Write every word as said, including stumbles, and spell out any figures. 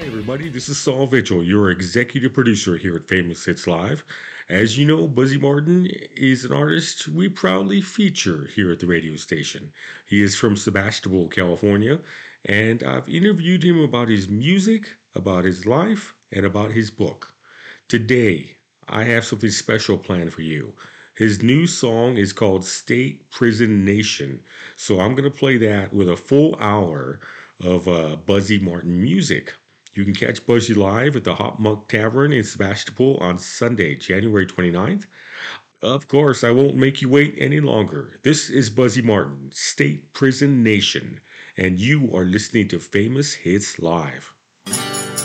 Everybody, this is Saul Mitchell, your executive producer here at Famous Hits Live. As you know, Buzzy Martin is an artist we proudly feature here at the radio station. He is from Sebastopol, California, and I've interviewed him about his music, about his life, and about his book. Today, I have something special planned for you. His new song is called State Prison Nation, so I'm going to play that with a full hour of uh, Buzzy Martin music. You can catch Buzzy live at the Hop Monk Tavern in Sebastopol on Sunday, January twenty-ninth. Of course, I won't make you wait any longer. This is Buzzy Martin, State Prison Nation, and you are listening to Famous Hits Live.